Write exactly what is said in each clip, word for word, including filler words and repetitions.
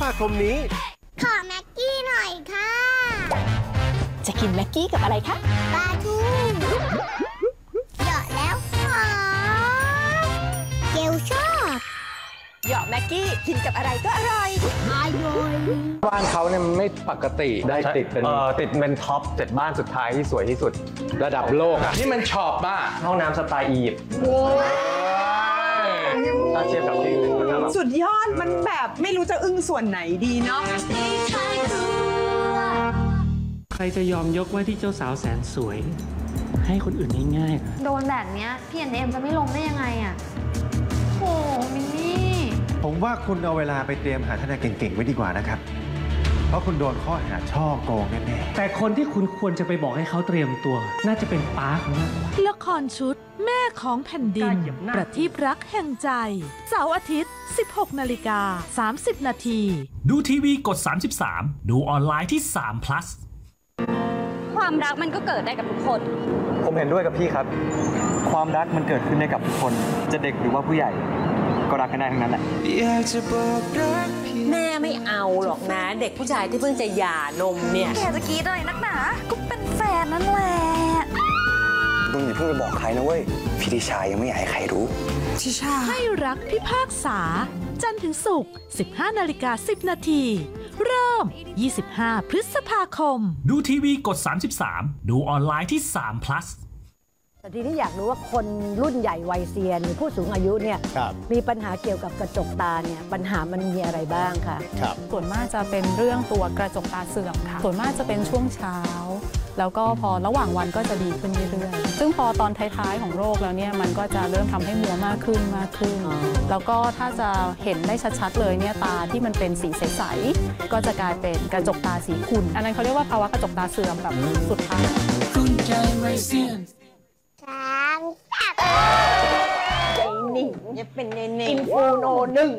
ภาคมนี้ขอแม็กกี้หน่อยค่ะจะกินแม็กกี้กับอะไรคะปลาทูเหยาะแล้วหอมเกลชอบเหยาะแม็กกี้กินกับอะไรก็อร่อยอร่อยบ้านเขาเนี่ยมันไม่ปกติได้ติดเป็นติดเป็นท็อปเจ็ดบ้านสุดท้ายที่สวยที่สุดระดับโลกอ่ะนี่มันชอบบ้าห้องน้ำสไตล์อียิปต์ถ้าเทียบกับที่อื่นสุดยอดมันแบบไม่รู้จะอึ้งส่วนไหนดีเนาะใครจะยอมยกว่าที่เจ้าสาวแสนสวยให้คนอื่นง่ายๆโดนแบบนี้พี่เอ็นเอ็มจะไม่ลงได้ยังไงอ่ะโอ้มินนี่ผมว่าคุณเอาเวลาไปเตรียมหาทนายเก่งๆไว้ดีกว่านะครับเพราะคุณโดนข้อหาช่อโกงแน่ๆแต่คนที่คุณควรจะไปบอกให้เขาเตรียมตัวน่าจะเป็นป้าของเราละครชุดแม่ของแผ่นดินประทีปรักแห่งใจเสาร์อาทิตย์ สิบหกนาฬิกาสามสิบนาทีดูทีวีกดสามสิบสามดูออนไลน์ที่สาม plus ความรักมันก็เกิดได้กับทุกคนผมเห็นด้วยกับพี่ครับความรักมันเกิดขึ้นได้กับทุกคนจะเด็กหรือว่าผู้ใหญ่ก็รักกันได้ทั้งนั้นแหละแม่ไม่เอาหรอกนะเด็กผู้ชายที่เพิ่งจะหย่านมเนี่ยแกจะกี้อะไรนักหนาก็เป็นแฟนนั่นแหละมึงอย่าเพิ่งไปบอกใครนะเว้ยพี่ทิชายังไม่อยากให้ใครรู้ทิชาให้รักพิพากษาจันทร์ถึงศุกร์ สิบห้านาฬิกาสิบนาทีเริ่มยี่สิบห้าพฤษภาคมดูทีวีกดสามสิบสามดูออนไลน์ที่สาม plus แต่ทีนี้อยากรู้ว่าคนรุ่นใหญ่วัยเซียนหรือผู้สูงอายุเนี่ยมีปัญหาเกี่ยวกับกระจกตาเนี่ยปัญหามันมีอะไรบ้างคะส่วนมากจะเป็นเรื่องตัวกระจกตาเสื่อมค่ะส่วนมากจะเป็นช่วงเช้าแล้วก็พอระหว่างวันก็จะดีขึ้นเรื่อยๆซึ่งพอตอนท้ายๆของโรคแล้วเนี่ยมันก็จะเริ่มทำให้มัวมากขึ้นมากขึ้นแล้วก็ถ้าจะเห็นได้ชัดๆเลยเนี่ยตาที่มันเป็นสีใสๆก็จะกลายเป็นกระจกตาสีขุ่นอันนั้นเขาเรียกว่าภาวะกระจกตาเสื่อมแบบสุดท้ายคุณใจไม่เสี่ยงช้างจับไอ้หนิงจะเป็นเนเน่อินฟูโนหนึ่ง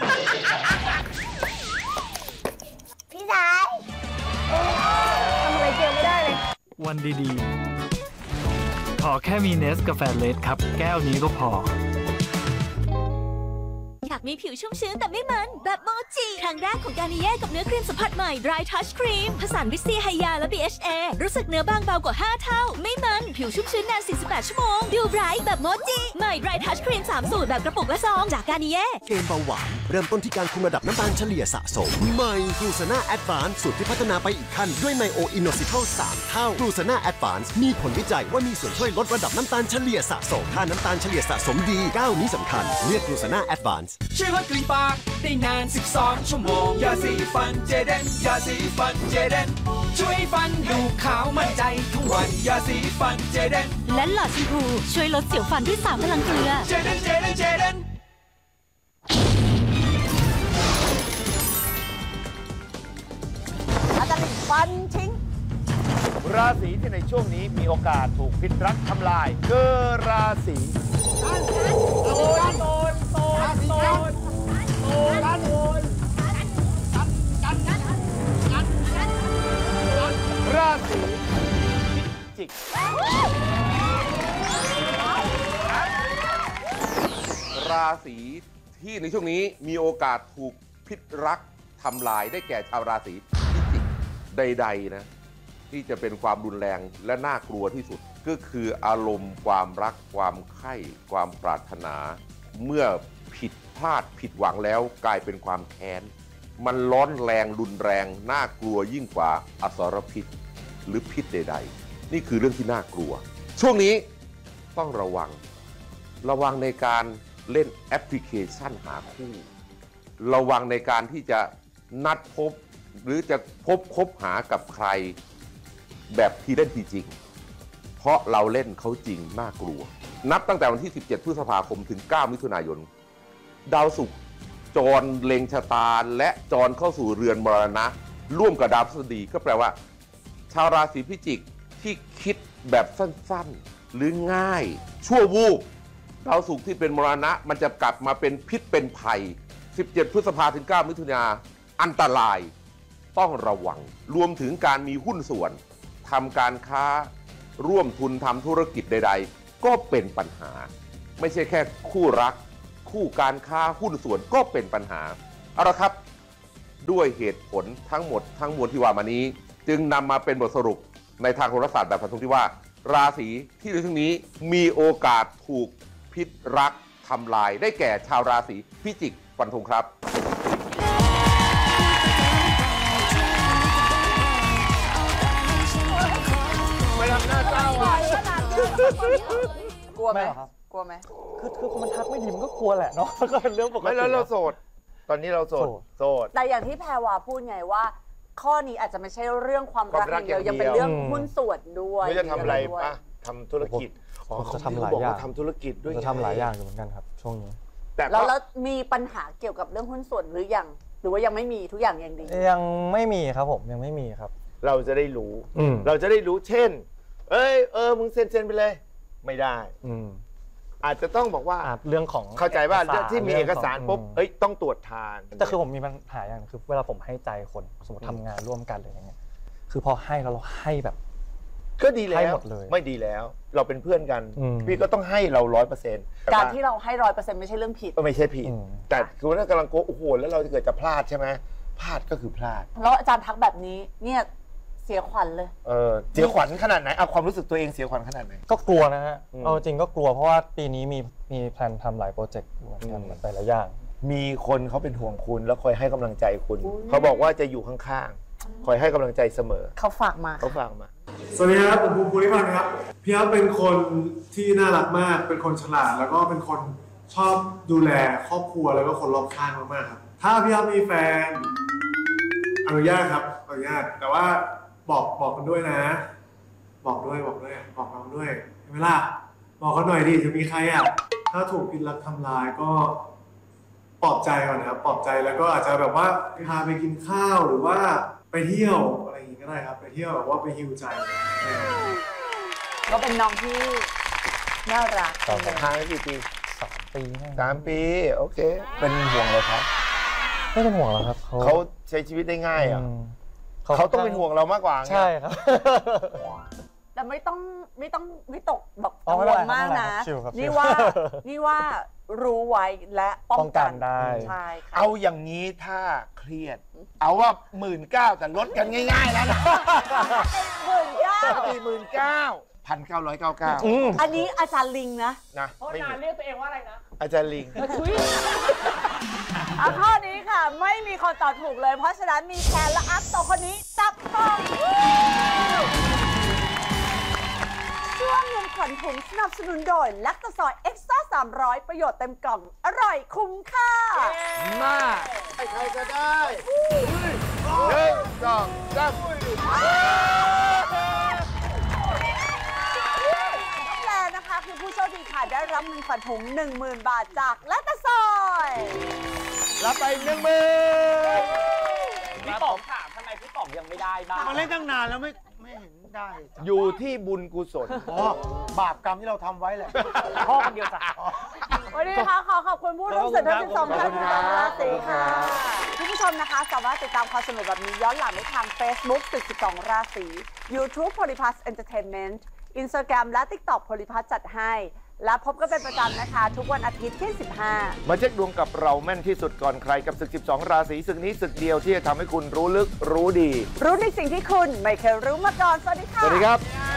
พี่สายทำอะไรเจอไม่ได้เลยวันดีๆขอแค่มีเนสกาแฟเลสครับแก้วนี้ก็พออยากมีผิวชุ่มชื้นแต่ไม่มันแบบโมจิครั้งแรกของการนิเย่กับเนื้อครีมสัมผัสใหม่ Dry Touch Cream ผสานวิตซีไฮยาและ บี เอช เอ รู้สึกเนื้อบางเบากว่าห้าเท่าไม่มันผิวชุ่มชื้นนานสี่สิบแปดชั่วโมงดูไบรท์แบบโมจิใหม่ Dry Touch Cream สามสูตรแบบกระปุกและซองจากการนิเย่เกมเบาหวานเริ่มต้นที่การคุมระดับน้ำตาลเฉลี่ยสะสมใหม่กลูซาน่าแอดวานซ์สูตรที่พัฒนาไปอีกขั้นด้วยไนโออินโนซิเคิลสามเท่ากลูซาน่าแอดวานซ์มีผลวิจัยว่ามีส่วนช่วยลดระดับน้ำตาลเฉลี่ยสะสมถ้าน้ำตาลเฉลี่ยสะสมดีก้าวนี้สำคัญเลือกกลูซาน่าแอดวานซ์ช่วยลดกลิ่นปากได้นานสิบสองชั่วโมงยาสีฟันเจเดนยาสีฟันเจเดนช่วยฟันดูขาวมั่นใจทุกวันยาสีฟันเจเดนและหลอดแชมพูช่วยลดเสียวฟันด้วยสามพลังเกลือเจเดนเจเดนเจเดนอาจารย์ฟันทิ้งราศีที่ในช่วงนี้มีโอกาสถูกพิษรักทำลายคือราศีโตนโตนโตนโตนโตนโตนราศีพิจิกราศีที่ในช่วงนี้มีโอกาสถูกพิษรักทำลายได้แก่ชาวราศีพิจิกใดๆนะที่จะเป็นความรุนแรงและน่ากลัวที่สุดก็คืออารมณ์ความรักความใคร่ความปรารถนาเมื่อผิดพลาดผิดหวังแล้วกลายเป็นความแค้นมันร้อนแรงรุนแรงน่ากลัวยิ่งกว่าอสรพิษหรือพิษใดๆนี่คือเรื่องที่น่ากลัวช่วงนี้ต้องระวังระวังในการเล่นแอปพลิเคชันหาคู่ระวังในการที่จะนัดพบหรือจะพบคบหากับใครแบบทีเล่นทีจริงเพราะเราเล่นเขาจริงน่ากลัวนับตั้งแต่วันที่สิบเจ็ดพฤษภาคมถึงเก้ามิถุนายนดาวศุกร์จรเล็งชะตาและจรเข้าสู่เรือนมรณะร่วมกับดาวพฤหัสบดีก็แปลว่าชาวราศีพิจิกที่คิดแบบสั้นๆหรือง่ายชั่ววูบดาวศุกร์ที่เป็นมรณะมันจะกลับมาเป็นพิษเป็นภัยสิบเจ็ดพฤษภาถึงเก้ามิถุนาอันตรายต้องระวังรวมถึงการมีหุ้นส่วนทำการค้าร่วมทุนทำธุรกิจใดๆก็เป็นปัญหาไม่ใช่แค่คู่รักคู่การค้าหุ้นส่วนก็เป็นปัญหาเอาละครับด้วยเหตุผลทั้งหมดทั้งมวลที่ว่ามานี้ จึงนำมาเป็นบทสรุปในทางโหราศาสตร์แบบฟันธงที่ว่า ราศีที่ในช่วงนี้มีโอกาสถูกพิษรักทำลายได้แก่ชาวราศีพิจิกฟันธงครับไม่ทำหน้าเศร้าอ่ะกลัวไหมกลัวไหมคือคือคนมันทักไม่ดีมันก็กลัวแหละเนาะก็เป็นเรื่องปกติไม่แล้วเราโสดตอนนี้เราโสดโสดแต่อย่างที่แพรวาพูดไงว่า ข้อนี้อาจจะไม่ใช่เรื่องความรักอย่างเดียวยังเป็นเรื่องหุ้นส่วนด้วยไม่จะทำอะไรปะทำธุรกิจอ๋อจะทำหลายอย่างทำธุรกิจด้วยจะทำหลายอย่างอยู่เหมือนกันครับช่วงนี้แต่แล้วแล้วมีปัญหาเกี่ยวกับเรื่องหุ้นส่วนหรือยังหรือว่ายังไม่มีทุกอย่างยังดียังไม่มีครับผมยังไม่มีครับเราจะได้รู้เราจะได้รู้เช่นเอ้ยเออมึงเซ็นเซ็นไปเลยไม่ได้อาจจะต้องบอกว่าเรื่องของเข้าใจว่าที่มีเอกสารปุ๊บเอ้ยต้องตรวจทานแต่คือผมมีปัญหาอย่างคือเวลาผมให้ใจคนสมมติทำงานร่วมกันอะไรอย่างเงี้ยคือพอให้เราเราให้แบบก็ดีแล้วไม่ดีแล้วเราเป็นเพื่อนกันพี่ก็ต้องให้เราร้อยเปอร์เซ็นต์การที่เราให้ร้อยเปอร์เซ็นต์ไม่ใช่เรื่องผิดก็ไม่ใช่ผิดแต่คือถ้ากำลังโกโอ้โหแล้วเราจะเกิดจะพลาดใช่ไหมพลาดก็คือพลาดแล้วอาจารย์ทักแบบนี้เนี่ยเสียขวัญเลยเออเสียขวัญขนาดไหนเอาความรู้สึกตัวเองเสียขวัญขนาดไหนก็กลัวนะฮะเอาจริงก็กลัวเพราะว่าปีนี้มีมีแพลนทำหลายโปรเจกต์เหมือนกันไปหลายอย่างมีคนเขาเป็นห่วงคุณแล้วคอยให้กำลังใจคุณเขาบอกว่าจะอยู่ข้างๆคอยให้กำลังใจเสมอเขาฝากมาเขาฝากมาสวัสดีครับผมภูมิภูริพันธ์ครับพี่ครับเป็นคนที่น่ารักมากเป็นคนฉลาดแล้วก็เป็นคนชอบดูแลครอบครัวแล้วก็คนรอบข้างมากๆครับถ้าพี่ครับมีแฟนอนุญาตครับอนุญาตแต่ว่าบอกบอกกันด้วยนะบอกด้วยบอกด้วยบอกเราด้วยใช่ไหมล่ะบอกเขาหน่อยดิจะมีใครอ่ะถ้าถูกพิษรักทำลายก็ปลอบใจก่อนนะครับปลอบใจแล้วก็อาจจะแบบว่าพาไปกินข้าวหรือว่าไปเที่ยวอะไรอย่างงี้ก็ได้ครับไปเที่ยวแบบว่าไปฮิวใจก็เป็นน้องที่น่ารักสองทางกี่ปีสามปีสามปีโอเคเป็นห่วงเลยครับไม่เป็นห่วงหรอกครับเขาใช้ชีวิตได้ง่ายอ่ะเขาต้องเป็นห่วงเรามากกว่าใช่ครับแต่ไม่ต้องไม่ต้องวิตกแบบกังวลมากนะนี่ว่านี่ว่ารู้ไว้และป้องกันได้ใช่ค่ะเอาอย่างนี้ถ้าเครียดเอาว่าหมื่นเก้าแต่ลดกันง่ายๆแล้วนะหมื่นเก้าสี่หมื่นเก้าพันเก้าร้อยเก้าเก้าอันนี้อาจารย์ลิงนะนะเพราะนานเรียกตัวเองว่าอะไรนะอาจารย์ลิงเอาข้อนี้ค่ะไม่มีคนตอบถูกเลยเพราะฉะนั้นมีแพนและอัพต่อคนนี้ตับต้องช่วงเงินขวัญถุงสนับสนุนโดยแลคตาซอยเอ็กซ์ตร้าสามร้อยประโยชน์เต็มกล่องอร่อยคุ้มค่ามาใครก็ได้หนึ่งสองสามนะคะคือผู้โชคดีค่ะได้รับเงินขวัญถุง หนึ่งหมื่น บาทจากแลคตาซอยรับไป หนึ่งหมื่นพี่ป๋องถามทำไมพี่ป๋องยังไม่ได้บ้างมาเล่นตั้งนานแล้วไม่ไม่เห็นได้อยู่ที่บุญกุศลอ๋อบาปกรรมที่เราทำไว้แหละพ่อคนเดียวจ้ะวันนี้นะคะขอขอบคุณผู้ร่วมศึกทั้งสิบสองท่านค่ะราศีค่ะทุกผู้ชมนะคะสามารถติดตามความสนุกแบบนี้ย้อนหลังได้ทาง Facebook ศึกสิบสองราศี YouTube Polyplus Entertainment Instagram และ TikTok โพลิพัสจัดให้และพบกันเป็นประจำนะคะทุกวันอาทิตย์ที่สิบห้ามาเช็คดวงกับเราแม่นที่สุดก่อนใครกับศึกสิบสองราศีศึกนี้ศึกเดียวที่จะทำให้คุณรู้ลึกรู้ดีรู้ในสิ่งที่คุณไม่เคยรู้มาก่อนสวัสดีค่ะสวัสดีครับ